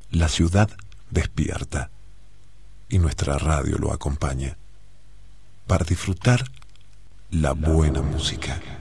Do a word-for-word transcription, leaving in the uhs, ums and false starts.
La ciudad despierta y nuestra radio lo acompaña para disfrutar la buena música.